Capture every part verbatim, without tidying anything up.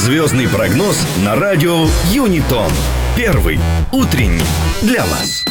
Звездный прогноз на радио Юнитон. Первый утренний для вас.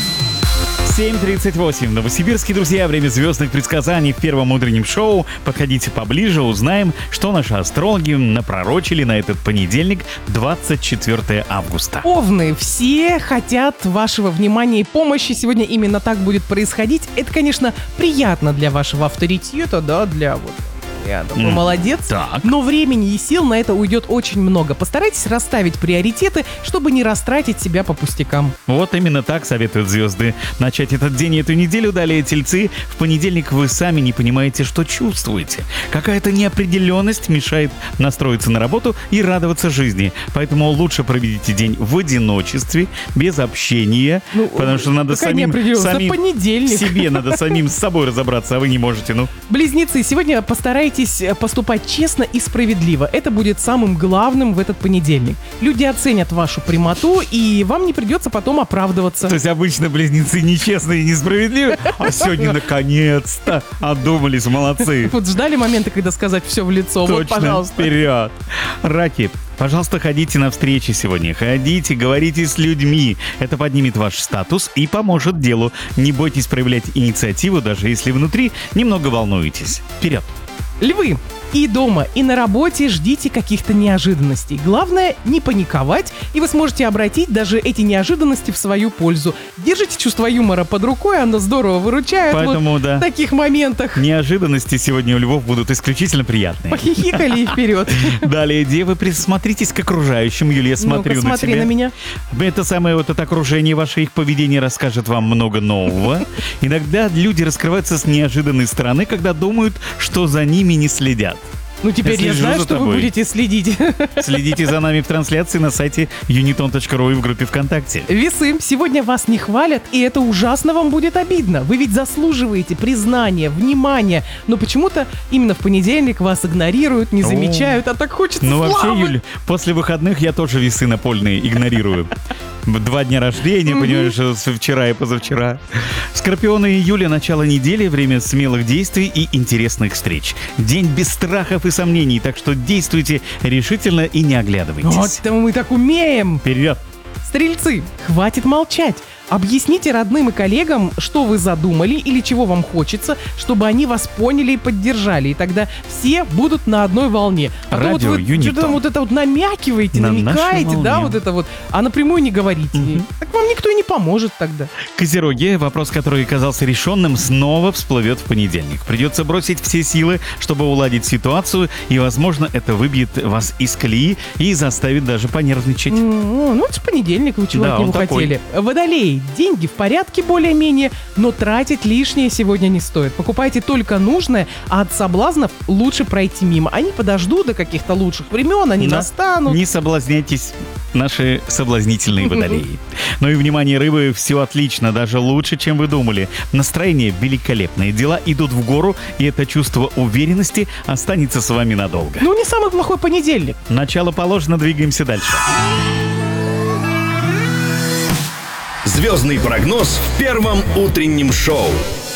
семь тридцать восемь. Новосибирские друзья. Время звездных предсказаний в первом утреннем шоу. Подходите поближе, узнаем, что наши астрологи напророчили на этот понедельник, двадцать четвёртого августа. Овны, все хотят вашего внимания и помощи. Сегодня именно так будет происходить. Это, конечно, приятно для вашего авторитета, да, для вот... Я думаю, Mm. молодец. Так. Но времени и сил на это уйдет очень много. Постарайтесь расставить приоритеты, чтобы не растратить себя по пустякам. Вот именно так советуют звезды начать этот день и эту неделю. Далее, тельцы, в понедельник вы сами не понимаете, что чувствуете. Какая-то неопределенность мешает настроиться на работу и радоваться жизни. Поэтому лучше проведите день в одиночестве, без общения, Ну, потому что надо какая самим, неопределенность? Это самим понедельник. себе, надо самим с собой разобраться, а вы не можете, ну. Близнецы, сегодня постарайтесь поступать честно и справедливо. Это будет самым главным в этот понедельник. Люди оценят вашу прямоту, и вам не придется потом оправдываться. То есть обычно близнецы нечестные и несправедливые, а сегодня наконец-то одумались, молодцы. Вот ждали момента, когда сказать все в лицо. Вот, Точно, пожалуйста. вперед. Раки, пожалуйста, ходите на встречи сегодня. Ходите, говорите с людьми. Это поднимет ваш статус и поможет делу. Не бойтесь проявлять инициативу, даже если внутри немного волнуетесь. Вперед. Львы, и дома, и на работе ждите каких-то неожиданностей. Главное, не паниковать, и вы сможете обратить даже эти неожиданности в свою пользу. Держите чувство юмора под рукой, оно здорово выручает. Поэтому, вот да. в таких моментах. Неожиданности сегодня у львов будут исключительно приятные. Похихикали и вперед. Далее, девы, присмотритесь к окружающим. Юлия, смотрю Ну-ка, на смотри тебя. на меня. Это самое вот это окружение, ваше их поведение расскажет вам много нового. Иногда люди раскрываются с неожиданной стороны, когда думают, что за ними не следят. Ну, теперь Я я, слежу знаю, за что тобой. вы будете следить. Следите за нами в трансляции на сайте юнитон точка ру и в группе ВКонтакте. Весы, сегодня вас не хвалят, и это ужасно вам будет обидно. Вы ведь заслуживаете признания, внимания, но почему-то именно в понедельник вас игнорируют, не О. замечают, а так хочется Ну вообще, славы. Юль, после выходных я тоже весы напольные игнорирую. Два дня рождения, понимаешь, вчера и позавчера. Скорпионы и Юля, начало недели, время смелых действий и интересных встреч. День без страхов и сомнений, так что действуйте решительно и не оглядывайтесь. Вот это мы так умеем. Вперед! Стрельцы, хватит молчать. Объясните родным и коллегам, что вы задумали или чего вам хочется, чтобы они вас поняли и поддержали. И тогда все будут на одной волне. А то вот Радио вы Юнитон. что-то вот это вот намякиваете, На намекаете, нашей да, волне. вот это вот, а напрямую не говорите. Мгм. Так вам никто и не поможет тогда. Козероги, вопрос, который казался решенным, снова всплывет в понедельник. Придется бросить все силы, чтобы уладить ситуацию, и, возможно, это выбьет вас из колеи и заставит даже понервничать. М, Ну, это же понедельник, вы чего Да, от него он такой. хотели? Водолей, деньги в порядке более-менее, но тратить лишнее сегодня не стоит. Покупайте только нужное, а от соблазнов лучше пройти мимо. Они подождут до каких-то лучших времен, они Да. настанут. Не соблазняйтесь, наши соблазнительные водолеи. Ну и, внимание, рыбы, все отлично, даже лучше, чем вы думали. Настроение великолепное, дела идут в гору, и это чувство уверенности останется с вами надолго. Ну, не самый плохой понедельник. Начало положено, двигаемся дальше. Звездный прогноз в первом утреннем шоу.